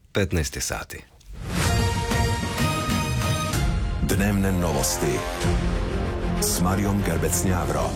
15 sati. Dnevne novosti s Marijom Gerbec-Njavro.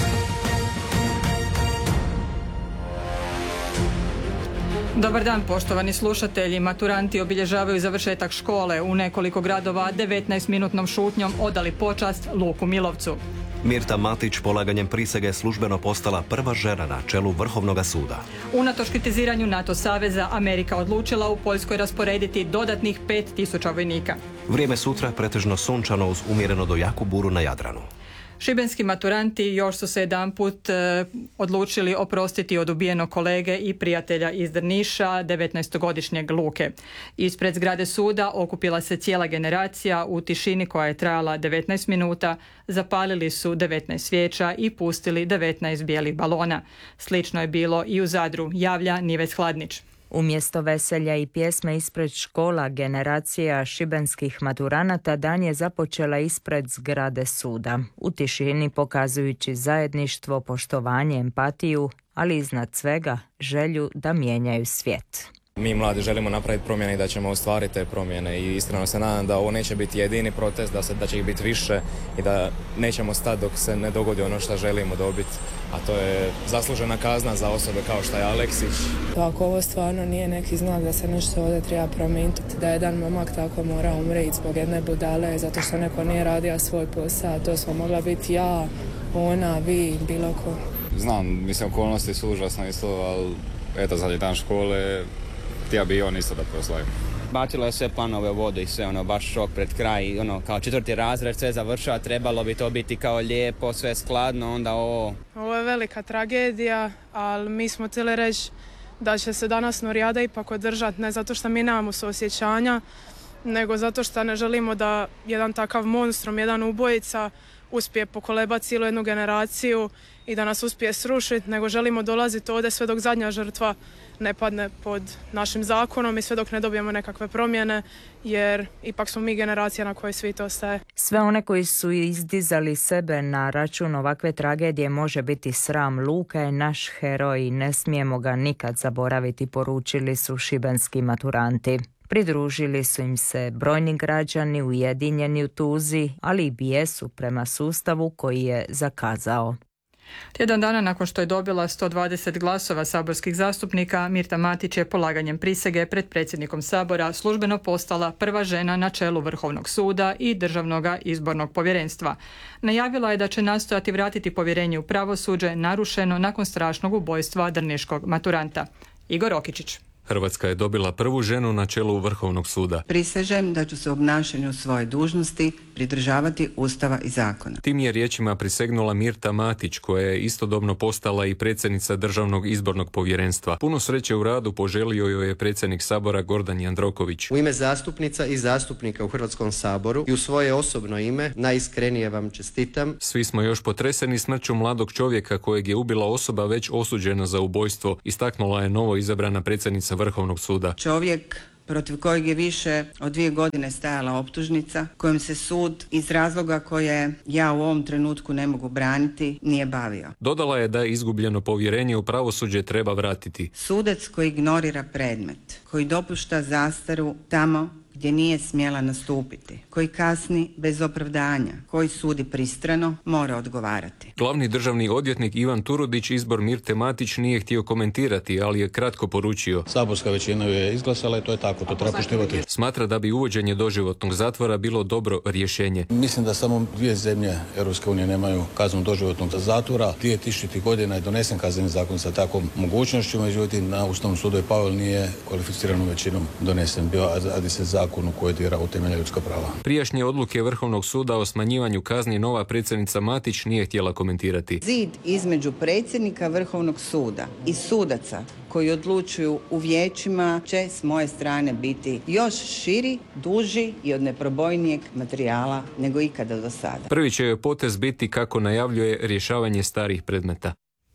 Dobar dan, poštovani slušatelji. Maturanti obilježavaju završetak škole. U nekoliko gradova 19-minutnom šutnjom odali počast Luku Milovcu. Mirta Matić polaganjem prisege službeno postala prva žena na čelu Vrhovnog suda. Unatoč kritiziranju NATO saveza, Amerika odlučila u Poljskoj rasporediti dodatnih 5.000 vojnika. Vrijeme sutra pretežno sunčano uz umjereno do jaku buru na Jadranu. Šibenski maturanti još su se jedanput odlučili oprostiti od ubijenog kolege i prijatelja iz Drniša, 19-godišnjeg Luke. Ispred zgrade suda okupila se cijela generacija u tišini koja je trajala 19 minuta, zapalili su 19 svijeća i pustili 19 bijelih balona. Slično je bilo i u Zadru, javlja Nives Hladnić. Umjesto veselja i pjesme ispred škola, generacija šibenskih maturanata dan je započela ispred zgrade suda. U tišini pokazujući zajedništvo, poštovanje, empatiju, ali iznad svega želju da mijenjaju svijet. Mi mladi želimo napraviti promjene i da ćemo ostvariti te promjene i iskreno se nadam da ovo neće biti jedini protest, da će ih biti više i da nećemo stati dok se ne dogodi ono što želimo dobiti, a to je zaslužena kazna za osobe kao što je Aleksić. Ako ovo stvarno nije neki znak da se nešto ovdje treba promijeniti, da jedan momak tako mora umrijeti zbog jedne budale zato što neko nije radio svoj posao, to smo mogla biti ja, ona, vi, bilo ko. Znam, mislim, okolnosti su užasno isto, ali eto, zadnji dan škole, htio bi on isto da proslavim. Bacilo je sve planove u vodu i sve, baš šok pred kraj, kao 4. razred, sve završava, trebalo bi to biti kao lijepo, sve skladno, onda ovo. Ovo je velika tragedija, ali mi smo htjeli reći da će se danas Norijada ipak održati, ne zato što mi nemamo suosjećanja, nego zato što ne želimo da jedan takav monstrum, jedan ubojica uspije pokolebati cijelu jednu generaciju i da nas uspije srušiti, nego želimo dolaziti ovdje sve dok zadnja žrtva ne padne pod našim zakonom i sve dok ne dobijemo nekakve promjene, jer ipak smo mi generacija na kojoj svijet ostaje. Sve one koji su izdizali sebe na račun ovakve tragedije može biti sram. Luka je naš heroj i ne smijemo ga nikad zaboraviti, poručili su šibenski maturanti. Pridružili su im se brojni građani ujedinjeni u tuzi, ali i bijesu prema sustavu koji je zakazao. Tjedan dana nakon što je dobila 120 glasova saborskih zastupnika, Mirta Matić je polaganjem prisege pred predsjednikom Sabora službeno postala prva žena na čelu Vrhovnog suda i Državnog izbornog povjerenstva. Najavila je da će nastojati vratiti povjerenje u pravosuđe narušeno nakon strašnog ubojstva drniškog maturanta. Igor Okičić. Hrvatska je dobila prvu ženu na čelu Vrhovnog suda. Prisežem da ću se u obnašanju svoje dužnosti pridržavati Ustava i zakona. Tim je riječima prisegnula Mirta Matić, koja je istodobno postala i predsjednica Državnog izbornog povjerenstva. Puno sreće u radu poželio joj je predsjednik Sabora Gordan Jandroković. U ime zastupnica i zastupnika u Hrvatskom saboru i u svoje osobno ime najiskrenije vam čestitam. Svi smo još potreseni smrću mladog čovjeka kojeg je ubila osoba već osuđena za ubojstvo, istaknula je novo izabrana predsjednica Vrhovnog suda. Čovjek protiv kojeg je više od 2 godine stajala optužnica, kojom se sud iz razloga koje ja u ovom trenutku ne mogu braniti nije bavio. Dodala je da izgubljeno povjerenje u pravosuđe treba vratiti. Sudac koji ignorira predmet, koji dopušta zastaru tamo gdje nije smjela nastupiti, koji kasni bez opravdanja, koji sudi pristrano, mora odgovarati. Glavni državni odvjetnik Ivan Turudić izbor Mirte Matić nije htio komentirati, ali je kratko poručio. Saborska većina je izglasala i to je tako, to treba poštivati. Smatra da bi uvođenje doživotnog zatvora bilo dobro rješenje. Mislim da samo 2 zemlje Europske unije nemaju kaznu doživotnog zatvora. 2000. godina je donesen kazneni zakon sa takvom mogućnošću, međutim na Ustavnom sudu je Pavel nije kvalificiranom većinom donesen bio, radi se zakonu koji dira u temelje ljudska prava. Prijašnje odluke Vrhovnog suda o smanjivanju kazni nova predsjednica Matić nije htjela komentirati. Zid između predsjednika Vrhovnog suda i sudaca koji odlučuju u vijećima će s moje strane biti još širi, duži i od neprobojnijeg materijala nego ikada do sada. Prvi će joj potez biti, kako najavljuje, rješavanje starih predmeta.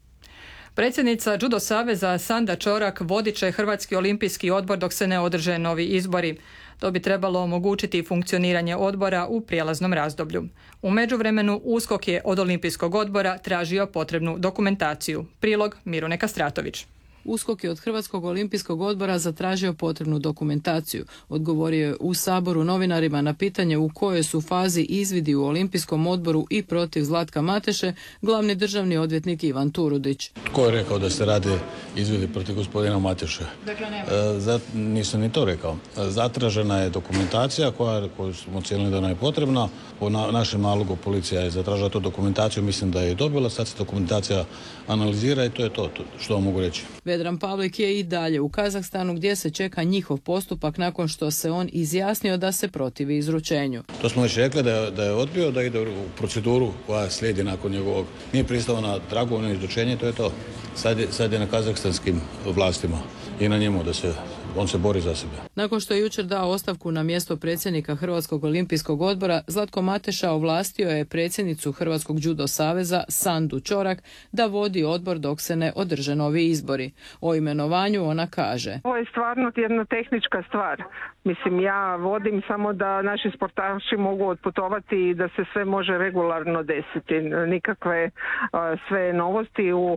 Predsjednica Judo saveza Sanda Čorak vodit će Hrvatski olimpijski odbor dok se ne održe novi izbori. To bi trebalo omogućiti funkcioniranje odbora u prijelaznom razdoblju. U međuvremenu USKOK je od Olimpijskog odbora tražio potrebnu dokumentaciju. Prilog Mirune Kastratović. USKOK je od Hrvatskog olimpijskog odbora zatražio potrebnu dokumentaciju. Odgovorio je u Saboru novinarima na pitanje u kojoj su fazi izvidi u Olimpijskom odboru i protiv Zlatka Mateše glavni državni odvjetnik Ivan Turudić. Tko je rekao da se rade izvidi protiv gospodina Mateše? Dakle, nema. Nisam ni to rekao. Zatražena je dokumentacija koju smo ocijenili da nam je potrebna. Po našem nalogu policija je zatražila tu dokumentaciju, mislim da je dobila. Sad se dokumentacija analizira i to je to što vam mogu reći. Vedran Pavlik je i dalje u Kazahstanu gdje se čeka njihov postupak nakon što se on izjasnio da se protivi izručenju. To smo već rekli da je odbio da ide u proceduru koja slijedi nakon njegovog. Nije pristao na dragovoljno izručenje, to je to. Sad je na kazahstanskim vlastima i na njemu on se bori za sebe. Nakon što je jučer dao ostavku na mjesto predsjednika Hrvatskog olimpijskog odbora, Zlatko Mateša ovlastio je predsjednicu Hrvatskog judo saveza Sandu Čorak da vodi odbor dok se ne održe novi izbori. O imenovanju ona kaže: Ovo je stvarno jedna tehnička stvar. Mislim, ja vodim samo da naši sportaši mogu otputovati i da se sve može regularno desiti. Nikakve sve novosti u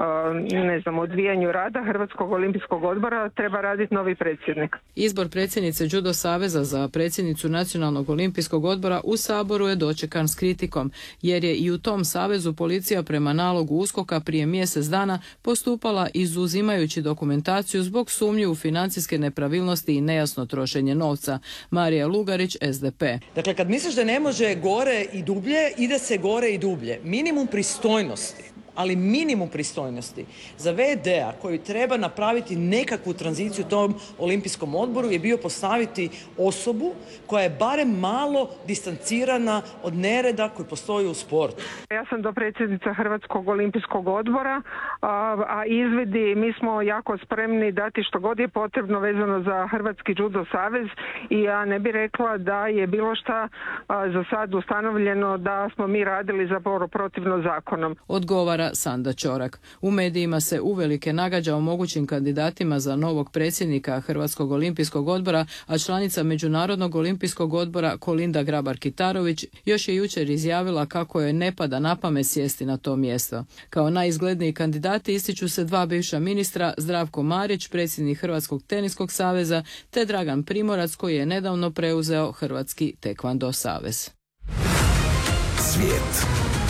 odvijanju rada Hrvatskog olimpijskog odbora treba raditi novi predsjednik. Izbor predsjednice Judo saveza za predsjednicu Nacionalnog olimpijskog odbora u Saboru je dočekan s kritikom, jer je i u tom savezu policija prema nalogu USKOK-a prije mjesec dana postupala izuzimajući dokumentaciju zbog sumnje u financijske nepravilnosti i nejasno trošenje novca. Marija Lugarić, SDP. Dakle, kad misliš da ne može gore i dublje, ide se gore i dublje. Minimum pristojnosti, ali minimum pristojnosti za VD-a koji treba napraviti nekakvu tranziciju tom olimpijskom odboru je bio postaviti osobu koja je barem malo distancirana od nereda koji postoji u sportu. Ja sam dopredsjednica Hrvatskog olimpijskog odbora, a izvidi, mi smo jako spremni dati što god je potrebno vezano za Hrvatski judo savez i ja ne bih rekla da je bilo šta za sad ustanovljeno da smo mi radili zapravo protivno zakonom. Odgovara Sanda Čorak. U medijima se uvelike nagađa o mogućim kandidatima za novog predsjednika Hrvatskog olimpijskog odbora, a članica Međunarodnog olimpijskog odbora Kolinda Grabar-Kitarović još je jučer izjavila kako joj ne pada na pamet sjesti na to mjesto. Kao najizgledniji kandidati ističu se dva bivša ministra, Zdravko Marić, predsjednik Hrvatskog teniskog saveza, te Dragan Primorac koji je nedavno preuzeo Hrvatski tekvando savez. Svijet.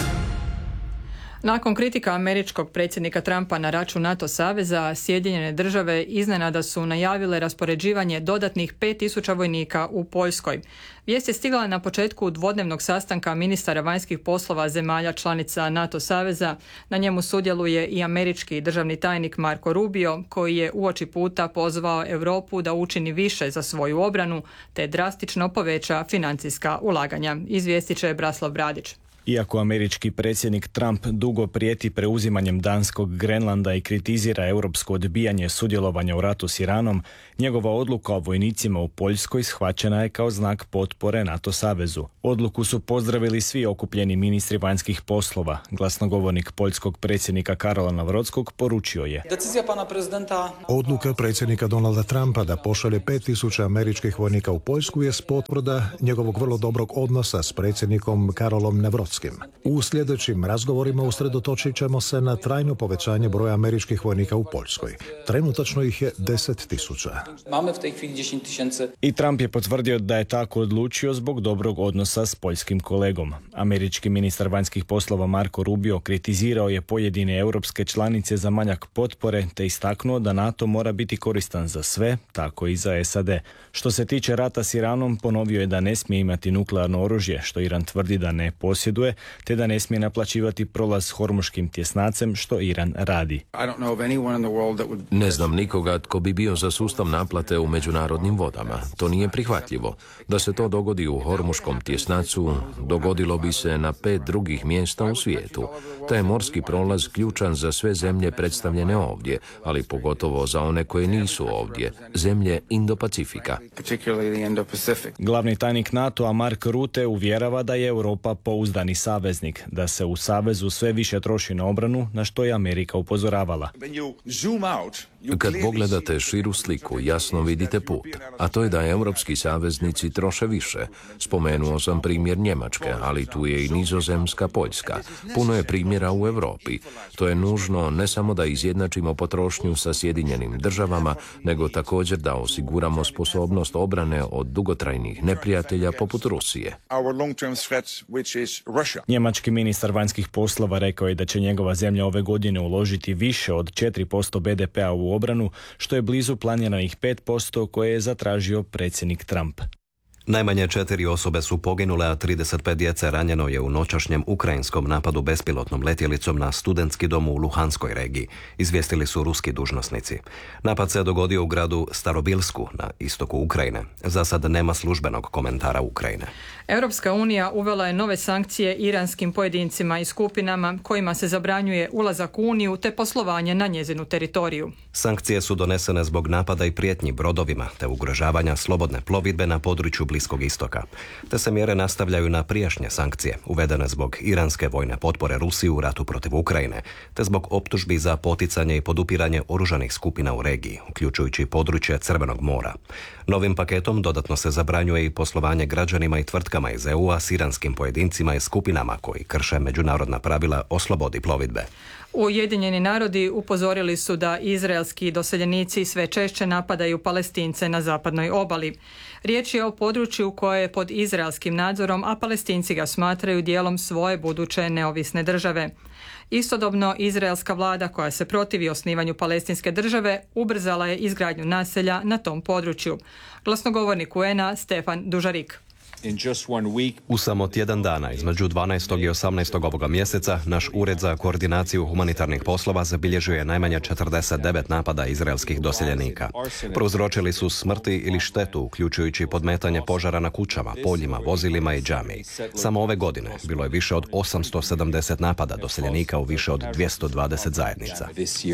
Nakon kritika američkog predsjednika Trumpa na račun NATO saveza, Sjedinjene države iznenada su najavile raspoređivanje dodatnih 5.000 vojnika u Poljskoj. Vijest je stigla na početku dvodnevnog sastanka ministara vanjskih poslova zemalja članica NATO saveza. Na njemu sudjeluje i američki državni tajnik Marco Rubio, koji je uoči puta pozvao Europu da učini više za svoju obranu, te drastično poveća financijska ulaganja. Izvijestit će Braslav Bradić. Iako američki predsjednik Trump dugo prijeti preuzimanjem danskog Grenlanda i kritizira europsko odbijanje sudjelovanja u ratu s Iranom, njegova odluka o vojnicima u Poljskoj shvaćena je kao znak potpore NATO savezu. Odluku su pozdravili svi okupljeni ministri vanjskih poslova. Glasnogovornik poljskog predsjednika Karola Nawrotskog poručio je: Odluka predsjednika Donalda Trumpa da pošalje 5.000 američkih vojnika u Poljsku je potvrda njegovog vrlo dobrog odnosa s predsjednikom Karolom Nawrotskim. U sljedećim razgovorima usredotočit ćemo se na trajno povećanje broja američkih vojnika u Poljskoj. Trenutačno ih je 10.000. I Trump je potvrdio da je tako odlučio zbog dobrog odnosa s poljskim kolegom. Američki ministar vanjskih poslova Marco Rubio kritizirao je pojedine europske članice za manjak potpore te istaknuo da NATO mora biti koristan za sve, tako i za SAD. Što se tiče rata s Iranom, ponovio je da ne smije imati nuklearno oružje, što Iran tvrdi da ne posjeduje, te da ne smije naplaćivati prolaz Hormuškim tjesnacem, što Iran radi. Ne znam nikoga tko bi bio za sustav naplate u međunarodnim vodama. To nije prihvatljivo. Da se to dogodi u Hormuškom tjesnacu, dogodilo bi se na 5 drugih mjesta u svijetu. Taj je morski prolaz ključan za sve zemlje predstavljene ovdje, ali pogotovo za one koje nisu ovdje, zemlje Indo-Pacifika. Glavni tajnik NATO-a Mark Rutte uvjerava da je Europa pouzdani saveznik, da se u savezu sve više troši na obranu, na što je Amerika upozoravala. Kad pogledate širu sliku, jasno vidite put, a to je da europski saveznici troše više. Spomenuo sam primjer Njemačke, ali tu je i Nizozemska, Poljska. Puno je primjera u Europi. To je nužno ne samo da izjednačimo potrošnju sa Sjedinjenim državama, nego također da osiguramo sposobnost obrane od dugotrajnih neprijatelja poput Rusije. Njemački ministar vanjskih poslova rekao je da će njegova zemlja ove godine uložiti više od 4% BDP-a u obranu, što je blizu planiranih 5% koje je zatražio predsjednik Trump. Najmanje 4 osobe su poginule, a 35 djece ranjeno je u noćašnjem ukrajinskom napadu bespilotnom letjelicom na studentski dom u Luhanskoj regiji, izvijestili su ruski dužnosnici. Napad se dogodio u gradu Starobilsku na istoku Ukrajine. Za sad nema službenog komentara Ukrajine. Europska unija uvela je nove sankcije iranskim pojedincima i skupinama kojima se zabranjuje ulazak u Uniju te poslovanje na njezinu teritoriju. Sankcije su donesene zbog napada i prijetnji brodovima te ugrožavanja slobodne plovidbe na području Bliskog istoka. Te se mjere nastavljaju na prijašnje sankcije, uvedene zbog iranske vojne potpore Rusiji u ratu protiv Ukrajine, te zbog optužbi za poticanje i podupiranje oružanih skupina u regiji, uključujući područje Crvenog mora. Novim paketom dodatno se zabranjuje i poslovanje građanima i tvrtkama iz EU-a s iranskim pojedincima i skupinama koji krše međunarodna pravila o slobodi plovidbe. Ujedinjeni narodi upozorili su da izraelski doseljenici sve češće napadaju Palestince na zapadnoj obali. Riječ je o području koje je pod izraelskim nadzorom, a Palestinci ga smatraju dijelom svoje buduće neovisne države. Istodobno, izraelska vlada koja se protivi osnivanju palestinske države ubrzala je izgradnju naselja na tom području. Glasnogovornik UN-a Stefan Dužarik. U samo tjedan dana, između 12. i 18. ovoga mjeseca, naš ured za koordinaciju humanitarnih poslova zabilježio je najmanje 49 napada izraelskih doseljenika. Prouzročili su smrti ili štetu, uključujući podmetanje požara na kućama, poljima, vozilima i džamiji. Samo ove godine bilo je više od 870 napada doseljenika u više od 220 zajednica.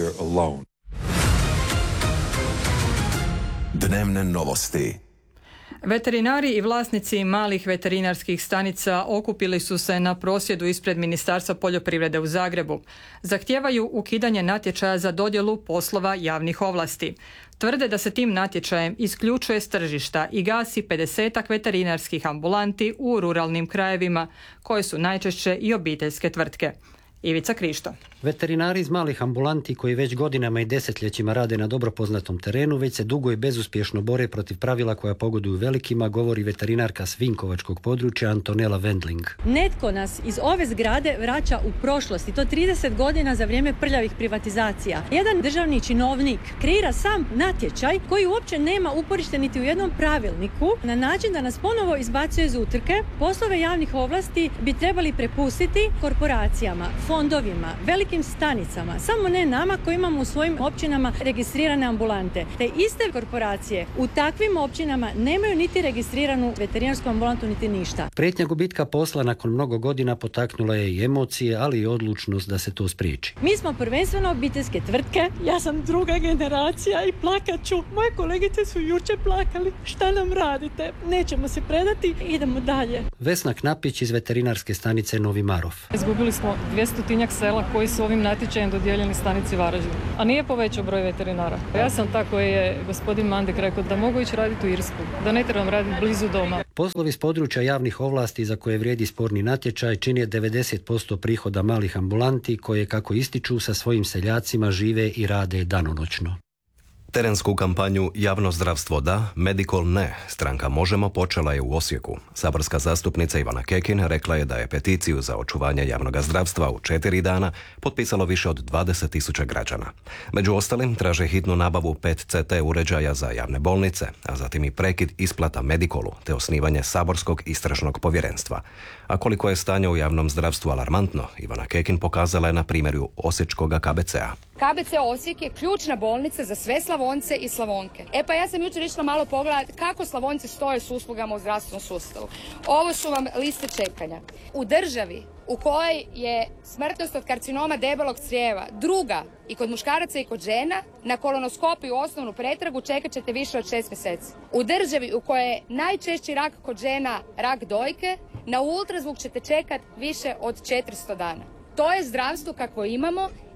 Dnevne novosti. Veterinari i vlasnici malih veterinarskih stanica okupili su se na prosvjedu ispred Ministarstva poljoprivrede u Zagrebu. Zahtijevaju ukidanje natječaja za dodjelu poslova javnih ovlasti. Tvrde da se tim natječajem isključuje s tržišta i gasi 50-ak veterinarskih ambulanti u ruralnim krajevima, koje su najčešće i obiteljske tvrtke. Ivica Krišto. Veterinari iz malih ambulanti koji već godinama i desetljećima rade na dobro poznatom terenu, već se dugo i bezuspješno bore protiv pravila koja pogoduju velikima, govori veterinarka s vinkovačkog područja Antonela Wendling. Netko nas iz ove zgrade vraća u prošlost i to 30 godina za vrijeme prljavih privatizacija. Jedan državni činovnik kreira sam natječaj koji uopće nema uporište niti u jednom pravilniku na način da nas ponovo izbacuje iz utrke. Poslove javnih ovlasti bi trebali prepustiti korporacijama, fondovima, velikim stanicama, samo ne nama koji imamo u svojim općinama registrirane ambulante. Te iste korporacije u takvim općinama nemaju niti registriranu veterinarsku ambulantu niti ništa. Prijetnja gubitka posla nakon mnogo godina potaknula je i emocije, ali i odlučnost da se to spriječi. Mi smo prvenstveno obiteljske tvrtke, ja sam druga generacija i plakat ću. Moje kolegice su jučer plakali. Šta nam radite? Nećemo se predati, idemo dalje. Vesna Knapić iz veterinarske stanice Novi Marof. Izgubili smo 200 sela koji su ovim natječajem dodijeljeni stanici Varaždin, a nije povećao broj veterinara. Ja sam tako koji je gospodin Mandek rekao da mogu ići raditi u Irsku, da ne trebam raditi blizu doma. Poslovi s područja javnih ovlasti za koje vrijedi sporni natječaj čini 90% prihoda malih ambulanti koje, kako ističu, sa svojim seljacima žive i rade danonoćno. Terensku kampanju Javno zdravstvo da, Medical ne, stranka Možemo počela je u Osijeku. Saborska zastupnica Ivana Kekin rekla je da je peticiju za očuvanje javnog zdravstva u 4 dana potpisalo više od 20.000 građana. Među ostalim traže hitnu nabavu 5 CT uređaja za javne bolnice, a zatim i prekid isplata Medicolu te osnivanje saborskog istražnog povjerenstva. A koliko je stanje u javnom zdravstvu alarmantno, Ivana Kekin pokazala je na primjeru Osječkog KBC-a. KBC Osijek je ključna bolnica za sve Slavonce i Slavonke. Pa ja sam jučer išla malo pogledati kako Slavonci stoje s uslugama u zdravstvenom sustavu. Ovo su vam liste čekanja. U državi u kojoj je smrtnost od karcinoma debelog crijeva druga i kod muškaraca i kod žena, na kolonoskopiju osnovnu pretragu čekat ćete više od 6 mjeseci. U državi u kojoj je najčešći rak kod žena rak dojke, na ultrazvuk ćete čekat više od 400 dana. To je zdravstvo kakvo imamo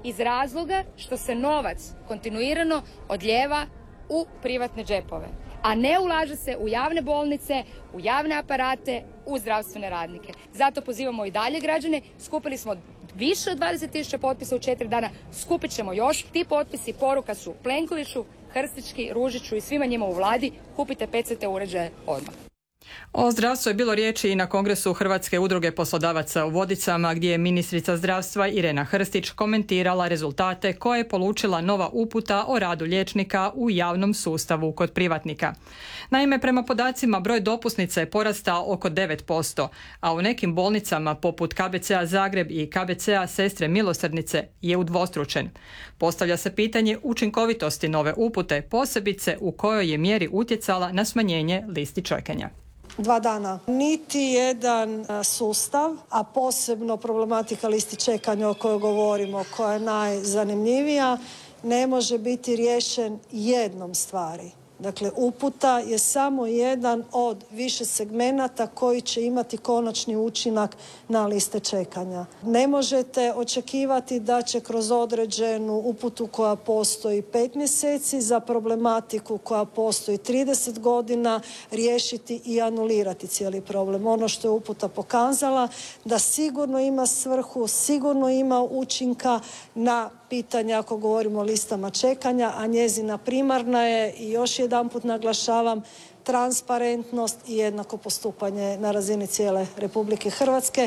iz razloga što se novac kontinuirano odlijeva u privatne džepove, a ne ulaže se u javne bolnice, u javne aparate, u zdravstvene radnike. Zato pozivamo i dalje građane, skupili smo više od 20.000 potpisa u 4 dana, skupit ćemo još. Ti potpisi poruka su Plenkoviću, Krstički, Ružiću i svima njima u vladi, kupite PCT uređaje odmah. O zdravstvu je bilo riječi i na Kongresu Hrvatske udruge poslodavaca u Vodicama, gdje je ministrica zdravstva Irena Hrstić komentirala rezultate koje je polučila nova uputa o radu liječnika u javnom sustavu kod privatnika. Naime, prema podacima broj dopusnica je porastao oko 9%, a u nekim bolnicama poput KBC-a Zagreb i KBC-a Sestre Milosrdnice je udvostručen. Postavlja se pitanje učinkovitosti nove upute, posebice u kojoj je mjeri utjecala na smanjenje listi čekanja. 2 dana. Niti jedan sustav, a posebno problematika listi čekanja o kojoj govorimo, koja je najzanimljivija, ne može biti riješen jednom stvari. Dakle, uputa je samo jedan od više segmenata koji će imati konačni učinak na liste čekanja. Ne možete očekivati da će kroz određenu uputu koja postoji 5 mjeseci za problematiku koja postoji 30 godina riješiti i anulirati cijeli problem. Ono što je uputa pokazala da sigurno ima svrhu, sigurno ima učinka na pitanja ako govorimo o listama čekanja, a njezina primarna je, i još jedanput naglašavam, transparentnost i jednako postupanje na razini cijele Republike Hrvatske.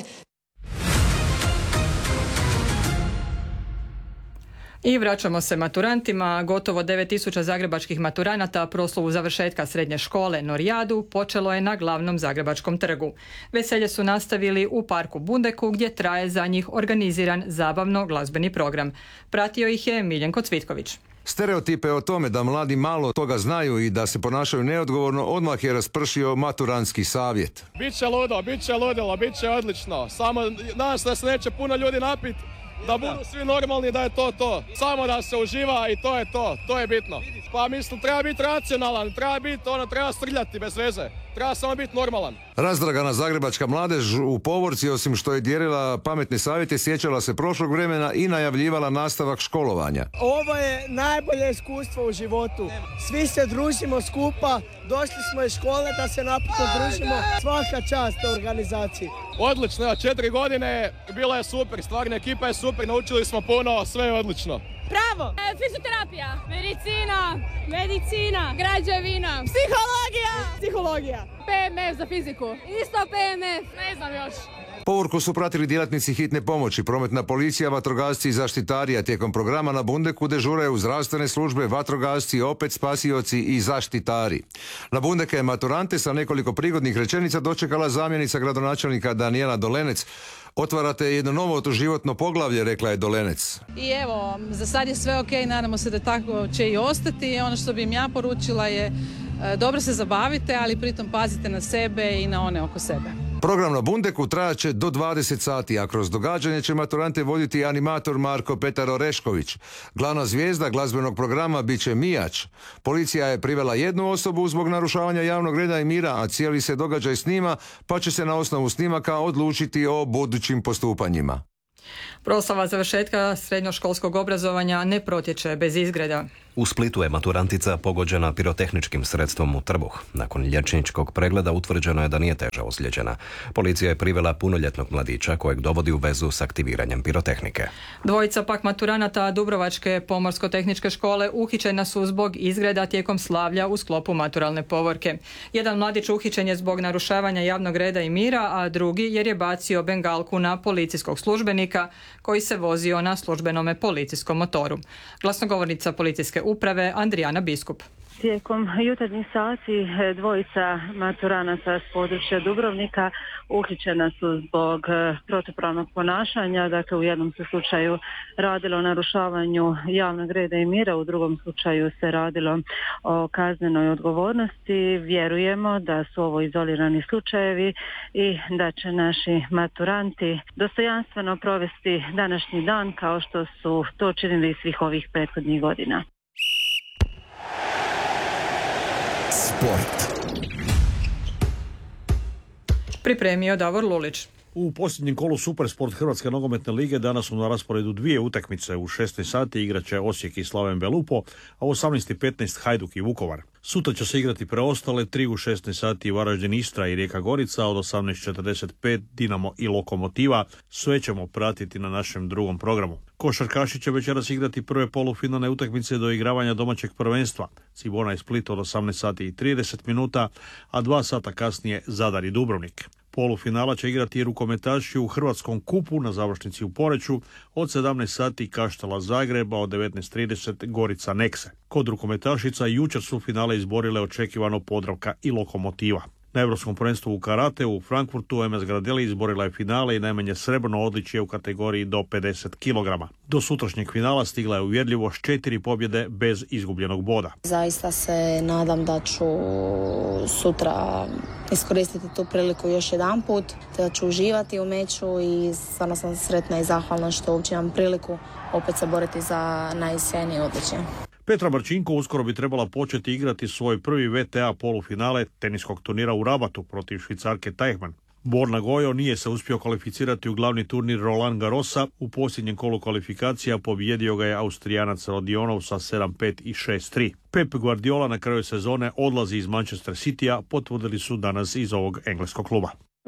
I vraćamo se maturantima. Gotovo 9.000 zagrebačkih maturanata proslavu završetka srednje škole Norijadu počelo je na glavnom zagrebačkom trgu. Veselje su nastavili u parku Bundeku, gdje traje za njih organiziran zabavno-glazbeni program. Pratio ih je Miljenko Cvitković. Stereotipe o tome da mladi malo toga znaju i da se ponašaju neodgovorno odmah je raspršio maturantski savjet. Biće ludo, biće ludilo, biće odlično. Samo nadam se da se neće puno ljudi napiti, da budu svi normalni, da je to. Samo da se uživa i to je to. To je bitno. Pa mislim, treba biti racionalan, treba srljati bez veze. Treba samo biti normalan. Razdragana zagrebačka mladež u povorci, osim što je dijelila pametne savjete, sjećala se prošlog vremena i najavljivala nastavak školovanja. Ovo je najbolje iskustvo u životu. Svi se družimo skupa, došli smo iz škole da se napokon družimo. Svaka čast organizaciji. Odlično, 4 godine, bila je super, stvarna ekipa je super, naučili smo puno, sve je odlično. Pravo, fizioterapija, medicina, građevina, psihologija, PMF za fiziku, isto PMF, ne znam još. Povorku su pratili djelatnici hitne pomoći, prometna policija, vatrogasci i zaštitari, a tijekom programa na Bundeku dežuraju zdravstvene službe, vatrogasci, opet spasioci i zaštitari. Na Bundeke je maturante sa nekoliko prigodnih rečenica dočekala zamjenica gradonačelnika Danijela Dolenec. Otvarate jedno novo životno poglavlje, rekla je Dolenec. I evo, za sad je sve ok, nadamo se da tako će i ostati. Ono što bi im ja poručila je dobro se zabavite, ali pritom pazite na sebe i na one oko sebe. Program na Bundeku trajaće do 20 sati, a kroz događanje će maturante voditi animator Marko Petar Orešković. Glavna zvijezda glazbenog programa bit će Mijač. Policija je privela jednu osobu zbog narušavanja javnog reda i mira, a cijeli se događaj snima, pa će se na osnovu snimaka odlučiti o budućim postupanjima. Proslava završetka srednjoškolskog obrazovanja ne protječe bez izgreda. U Splitu je maturantica pogođena pirotehničkim sredstvom u trbuh. Nakon liječničkog pregleda utvrđeno je da nije teže ozlijeđena. Policija je privela punoljetnog mladića kojeg dovodi u vezu s aktiviranjem pirotehnike. Dvojica pak maturanata Dubrovačke pomorsko-tehničke škole uhićena su zbog izgreda tijekom slavlja u sklopu maturalne povorke. Jedan mladić uhićen je zbog narušavanja javnog reda i mira, a drugi jer je bacio bengalku na policijskog službenika koji se vozio na službenome policijskom motoru. Glasnogovornica policijske uprave Andrijana Biskup. Tijekom jutarnjih sati dvojica maturanata s područja Dubrovnika uhićena su zbog protupravnog ponašanja. Dakle, u jednom se slučaju radilo o narušavanju javnog reda i mira, u drugom slučaju se radilo o kaznenoj odgovornosti. Vjerujemo da su ovo izolirani slučajevi i da će naši maturanti dostojanstveno provesti današnji dan kao što su to činili svih ovih prethodnih godina. Sport. Pripremio Davor Lulić. U posljednjem kolu Supersport Hrvatske nogometne lige danas su na rasporedu 2 utakmice. U 16 sati igraće Osijek i Slaven Belupo, a u 18:15 Hajduk i Vukovar. Sutra će se igrati preostale 3 u 16 sati Varaždin Istra i Rijeka Gorica, od 18:45 Dinamo i Lokomotiva. Sve ćemo pratiti na našem drugom programu. Košarkaši će večeras igrati prve polufinalne utakmice do igravanja domaćeg prvenstva. Cibona i Split od 18:30, a 2 sata kasnije Zadar i Dubrovnik. Polufinala će igrati i rukometaši u Hrvatskom kupu na završnici u Poreču, od 17 sati Kaštela Zagreba, od 19:30 Gorica Nekse. Kod rukometašica jučer su finale izborile očekivano Podravka i Lokomotiva. Na Europskom prvenstvu u karate u Frankfurtu MS Gradeli izborila je finale i najmanje srebrno odličje u kategoriji do 50 kg. Do sutrašnjeg finala stigla je uvjerljivo s 4 pobjede bez izgubljenog boda. Zaista se nadam da ću sutra iskoristiti tu priliku još jedan put, da ću uživati u meču i stvarno sam sretna i zahvalna što uopće imam priliku opet se boriti za najsjajnije odličje. Petra Marčinko uskoro bi trebala početi igrati svoj prvi VTA polufinale teniskog turnira u Rabatu protiv Švicarke Teichmann. Borna Gojo nije se uspio kvalificirati u glavni turnir Roland Garrosa. U posljednjem kolu kvalifikacija pobijedio ga je Austrijanac Rodionov sa 7-5 i 6-3. Pep Guardiola na kraju sezone odlazi iz Manchester Citya, potvrdili su danas iz ovog engleskog kluba.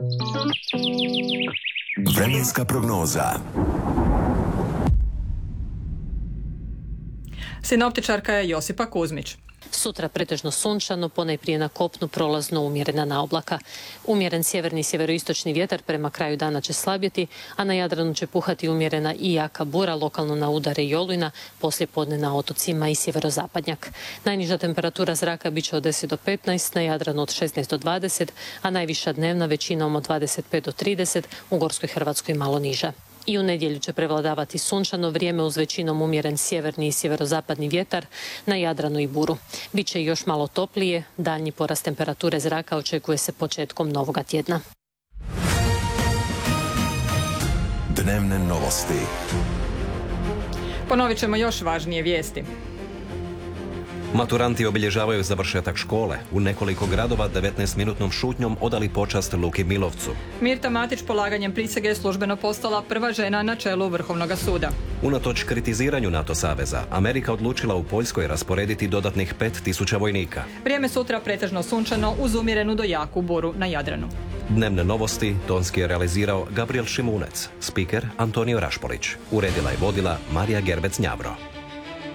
Vremenska prognoza. Sinoptičarka je Josipa Kuzmić. Sutra pretežno sunčano, ponajprije na kopnu prolazno umjerena naoblaka. Umjeren sjeverni i sjeveroistočni vjetar prema kraju dana će slabjeti, a na Jadranu će puhati umjerena i jaka bura, lokalno na udare i olujna, poslijepodne na otocima i sjeverozapadnjak. Najniža temperatura zraka bit će od 10 do 15, na Jadranu od 16 do 20, a najviša dnevna većinom od 25 do 30, u Gorskoj Hrvatskoj malo niža. I u nedjelju će prevladavati sunčano vrijeme uz većinom umjeren sjeverni i sjeverozapadni vjetar, na Jadranu i buru. Biće još malo toplije, daljnji porast temperature zraka očekuje se početkom novoga tjedna. Dnevne novosti. Ponovit ćemo još važnije vijesti. Maturanti obilježavaju završetak škole. U nekoliko gradova 19-minutnom šutnjom odali počast Luki Milovcu. Mirta Matić polaganjem prisege službeno postala prva žena na čelu Vrhovnog suda. Unatoč kritiziranju NATO saveza, Amerika odlučila u Poljskoj rasporediti dodatnih 5.000 vojnika. Vrijeme sutra pretežno sunčano uz umjerenu do jaku buru na Jadranu. Dnevne novosti tonski je realizirao Gabriel Šimunec, spiker Antonio Rašpolić. Uredila i vodila Marija Gerbec-Njavro.